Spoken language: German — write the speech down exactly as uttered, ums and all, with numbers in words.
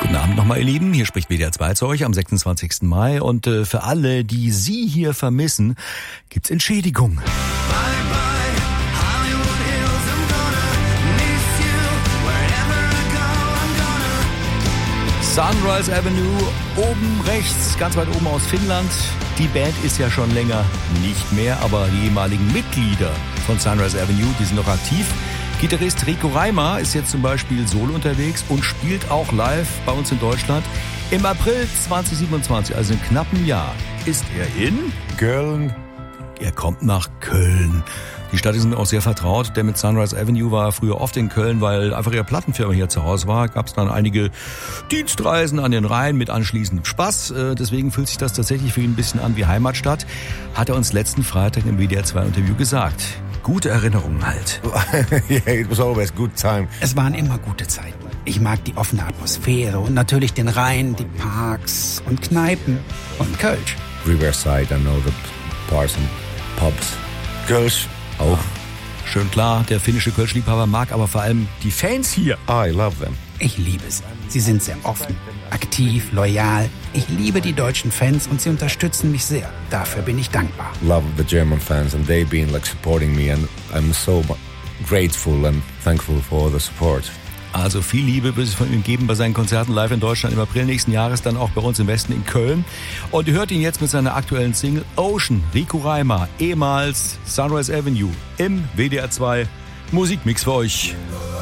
Guten Abend nochmal, ihr Lieben. Hier spricht W D R zwei zu euch am sechsundzwanzigsten Mai. Und äh, für alle, die Sie hier vermissen, gibt's Entschädigung. Sunrise Avenue, oben rechts, ganz weit oben aus Finnland. Die Band ist ja schon länger nicht mehr, aber die ehemaligen Mitglieder von Sunrise Avenue, die sind noch aktiv. Gitarrist Rico Reimer ist jetzt zum Beispiel solo unterwegs und spielt auch live bei uns in Deutschland. Im April zweitausendsiebenundzwanzig, also in knappem Jahr, ist er in Köln. Er kommt nach Köln. Die Stadt ist ihm auch sehr vertraut, denn mit Sunrise Avenue war er früher oft in Köln, weil einfach ihre Plattenfirma hier zu Hause war. Gab es dann einige Dienstreisen an den Rhein mit anschließendem Spaß. Deswegen fühlt sich das tatsächlich für ihn ein bisschen an wie Heimatstadt. Hat er uns letzten Freitag im W D R zwei Interview gesagt. Gute Erinnerungen halt. Yeah, it was always good time. Es waren immer gute Zeiten. Ich mag die offene Atmosphäre und natürlich den Rhein, die Parks und Kneipen und Kölsch. Riverside, I know the bars and pubs. Kölsch auch. Schön klar, der finnische Kölsch-Liebhaber mag aber vor allem die Fans hier. I love them. Ich liebe sie. Sie sind sehr offen, aktiv, loyal. Ich liebe die deutschen Fans und sie unterstützen mich sehr. Dafür bin ich dankbar. Love the German fans and they've been like supporting me and I'm so grateful and thankful for the support. Also viel Liebe wird es von ihm geben bei seinen Konzerten live in Deutschland im April nächsten Jahres, dann auch bei uns im Westen in Köln. Und ihr hört ihn jetzt mit seiner aktuellen Single Ocean, Rico Reimer, ehemals Sunrise Avenue im W D R zwei Musikmix für euch.